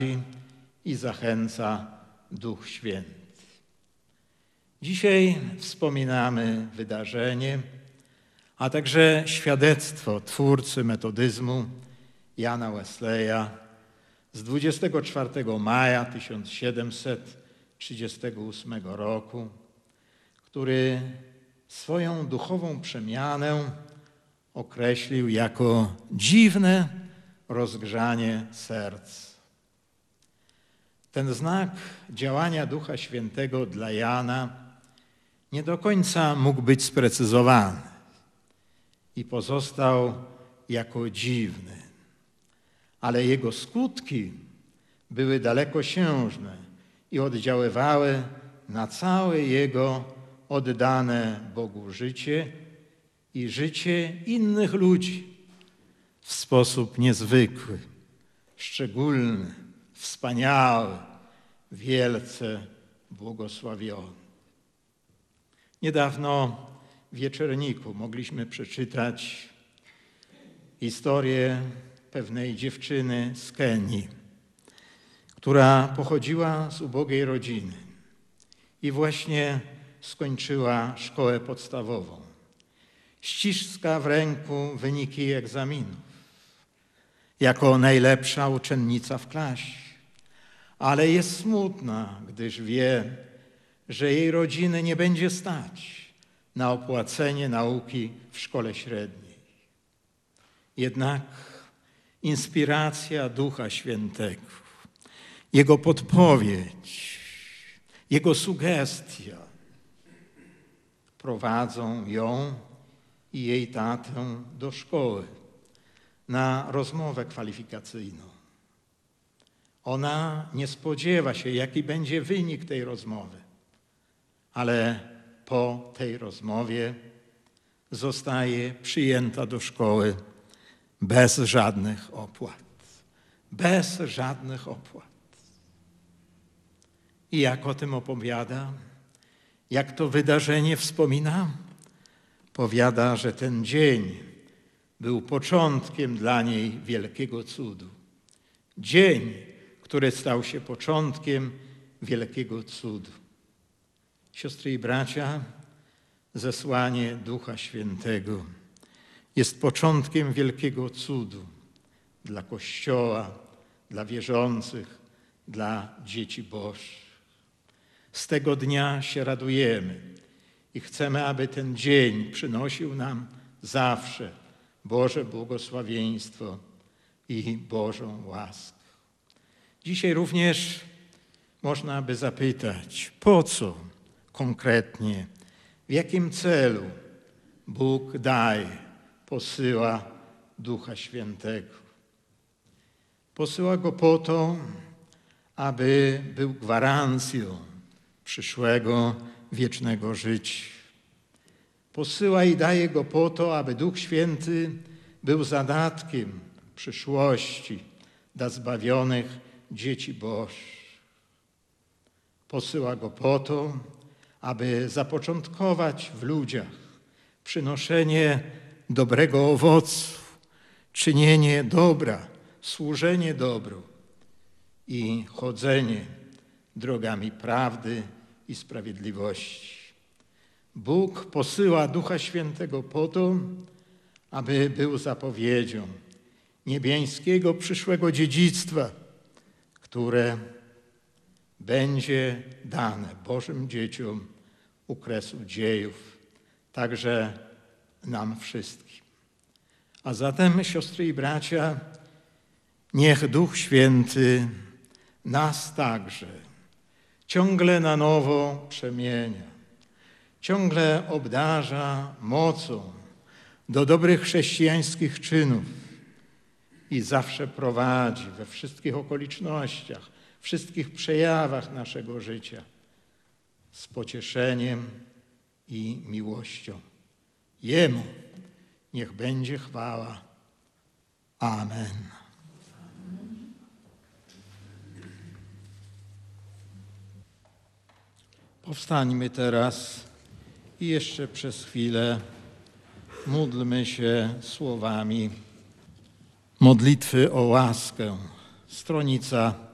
i zachęca Duch Święty. Dzisiaj wspominamy wydarzenie, a także świadectwo twórcy metodyzmu Jana Wesleya z 24 maja 1738 roku, który swoją duchową przemianę określił jako dziwne rozgrzanie serc. Ten znak działania Ducha Świętego dla Jana nie do końca mógł być sprecyzowany i pozostał jako dziwny, ale jego skutki były dalekosiężne i oddziaływały na całe jego oddane Bogu życie i życie innych ludzi w sposób niezwykły, szczególny, wspaniały, wielce błogosławiony. Niedawno w Wieczorniku mogliśmy przeczytać historię pewnej dziewczyny z Kenii, która pochodziła z ubogiej rodziny i właśnie skończyła szkołę podstawową. Ściska w ręku wyniki egzaminów jako najlepsza uczennica w klasie, ale jest smutna, gdyż wie, że jej rodziny nie będzie stać na opłacenie nauki w szkole średniej. Jednak inspiracja Ducha Świętego, Jego podpowiedź, Jego sugestia prowadzą ją i jej tatę do szkoły na rozmowę kwalifikacyjną. Ona nie spodziewa się, jaki będzie wynik tej rozmowy, ale po tej rozmowie zostaje przyjęta do szkoły bez żadnych opłat. Bez żadnych opłat. I jak o tym opowiada, jak to wydarzenie wspomina, powiada, że ten dzień był początkiem dla niej wielkiego cudu. Dzień, który stał się początkiem wielkiego cudu. Siostry i bracia, zesłanie Ducha Świętego jest początkiem wielkiego cudu dla Kościoła, dla wierzących, dla dzieci Bożych. Z tego dnia się radujemy i chcemy, aby ten dzień przynosił nam zawsze Boże błogosławieństwo i Bożą łaskę. Dzisiaj również można by zapytać, po co konkretnie, w jakim celu Bóg posyła Ducha Świętego. Posyła Go po to, aby był gwarancją przyszłego wiecznego życia. Posyła i daje Go po to, aby Duch Święty był zadatkiem przyszłości dla zbawionych dzieci Bożych. Posyła Go po to, aby zapoczątkować w ludziach przynoszenie dobrego owocu, czynienie dobra, służenie dobru i chodzenie drogami prawdy i sprawiedliwości. Bóg posyła Ducha Świętego po to, aby był zapowiedzią niebiańskiego przyszłego dziedzictwa, które będzie dane Bożym dzieciom u kresu dziejów, także nam wszystkim. A zatem, siostry i bracia, niech Duch Święty nas także ciągle na nowo przemienia, ciągle obdarza mocą do dobrych chrześcijańskich czynów i zawsze prowadzi we wszystkich okolicznościach, wszystkich przejawach naszego życia z pocieszeniem i miłością. Jemu niech będzie chwała. Amen. Powstańmy teraz i jeszcze przez chwilę módlmy się słowami modlitwy o łaskę. Stronica